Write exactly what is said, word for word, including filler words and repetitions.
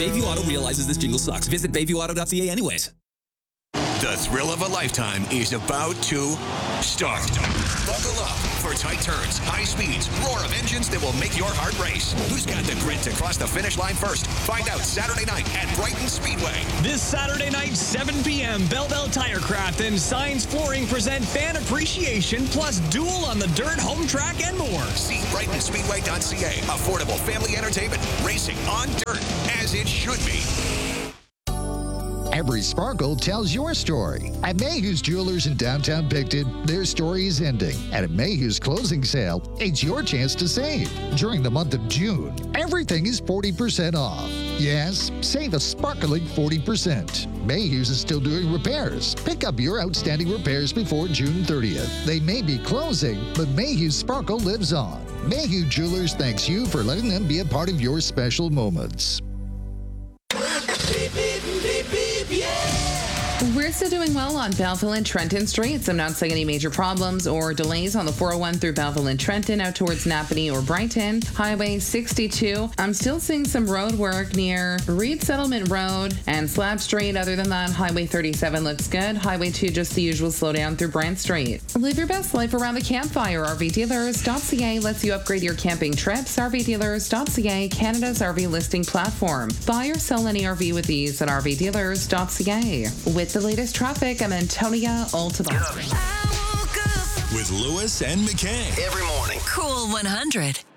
Bayview Auto realizes this jingle sucks. Visit bayview auto dot c a anyways. The thrill of a lifetime is about to start. Buckle up for tight turns, high speeds, roar of engines that will make your heart race. Who's got the grit to cross the finish line first? Find out Saturday night at Brighton Speedway. This Saturday night, seven p.m., Bell Bell Tirecraft and Signs Flooring present fan appreciation plus duel on the dirt, home track, and more. See brighton speedway dot c a. Affordable family entertainment. Racing on dirt, as it should be. Every sparkle tells your story. At Mayhew's Jewelers in downtown Picton, their story is ending. And at Mayhew's closing sale, it's your chance to save. During the month of June, everything is forty percent off. Yes, save a sparkling forty percent. Mayhew's is still doing repairs. Pick up your outstanding repairs before June thirtieth. They may be closing, but Mayhew's sparkle lives on. Mayhew Jewelers thanks you for letting them be a part of your special moments. We're still doing well on Belleville and Trenton streets. I'm not seeing any major problems or delays on the four oh one through Belleville and Trenton out towards Napanee or Brighton. Highway sixty-two, I'm still seeing some road work near Reed Settlement Road and Slab Street. Other than that, Highway thirty-seven looks good. Highway two, just the usual slowdown through Brant Street. Live your best life around the campfire. R V dealers dot c a lets you upgrade your camping trips. R V dealers dot c a, Canada's R V listing platform. Buy or sell any R V with ease at R V dealers dot c a. With the latest traffic, I'm Antonia Altaba. With Lewis and McKay. Every morning. Cool one hundred.